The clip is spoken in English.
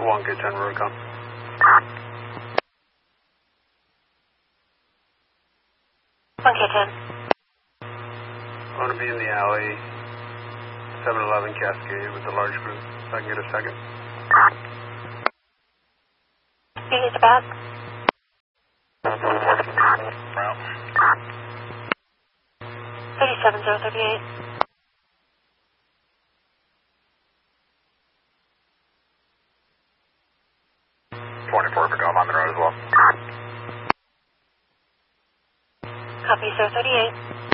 1K10 Rubicon. One K10. I'm going to be in the alley, 711 Cascade with the large group, so I can get a second. Speaking to Bob. Route. 37038. 24 for Golf on the road as well. Copy, sir, 38.